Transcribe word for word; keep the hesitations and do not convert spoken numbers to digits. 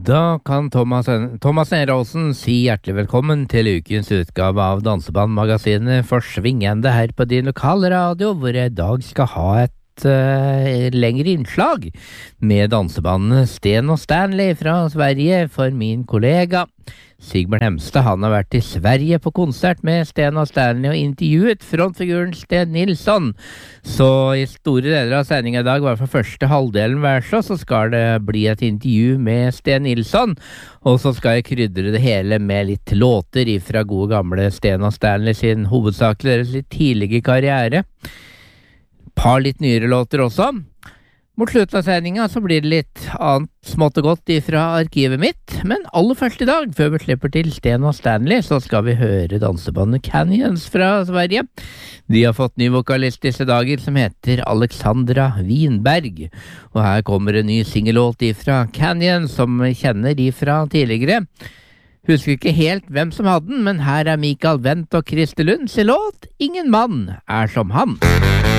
Da kan Thomas, Thomas Nerholsen si hjertelig velkommen til ukens utgave av Dansebandmagasinet Forsvingende her på din lokalradio, hvor jeg i dag skal ha et uh, lengre innslag med dansebandene Sten og Stanley fra Sverige for min kollega Sigbjørn Hemstad. Han har vært i Sverige på konsert med Sten og Stanley og intervjuet frontfiguren Sten Nilsson. Så i store deler av sendingen i dag, var for første halvdelen hver så, så skal det bli et intervju med Sten Nilsson. Og så skal jeg krydre det hele med litt låter ifra gode gamle Sten og Stanley sin hovedsakelig deres litt tidlige karriere. Par litt nyere låter også. Mot slutten av sendingen så blir det litt annet smått og godt ifra arkivet mitt, men aller først i dag, før vi slipper til Sten og Stanley, så skal vi høre dansebandet Canyons fra Sverige. De har fått ny vokalist disse dager som heter Alexandra Winberg, og her kommer en ny singellåt ifra Canyons som vi kjenner ifra tidligere. Husker ikke helt hvem som hadde den, men her er Mikael Wendt og Christer Lund sin låt Ingen mann er som han.